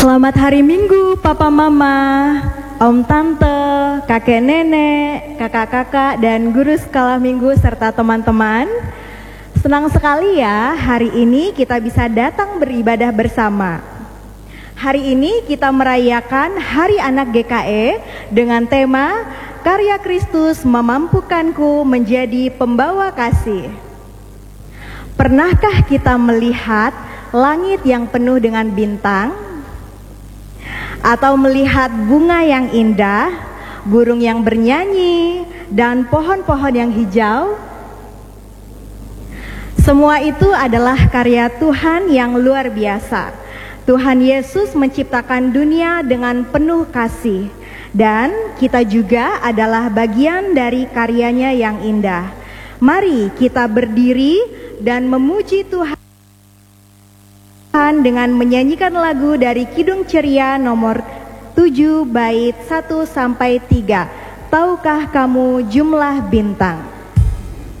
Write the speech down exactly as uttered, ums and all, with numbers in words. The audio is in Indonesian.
Selamat hari Minggu, Papa Mama, Om Tante, Kakek Nenek, Kakak-kakak, dan guru sekolah minggu serta teman-teman. Senang sekali ya hari ini kita bisa datang beribadah bersama. Hari ini kita merayakan Hari Anak G K E dengan tema Karya Kristus Memampukanku Menjadi Pembawa Kasih. Pernahkah kita melihat langit yang penuh dengan bintang? Atau melihat bunga yang indah, burung yang bernyanyi, dan pohon-pohon yang hijau? Semua itu adalah karya Tuhan yang luar biasa. Tuhan Yesus menciptakan dunia dengan penuh kasih, dan kita juga adalah bagian dari karyanya yang indah. Mari kita berdiri dan memuji Tuhan dengan menyanyikan lagu dari Kidung Ceria nomor tujuh bait satu sampai tiga. Tahukah kamu jumlah bintang?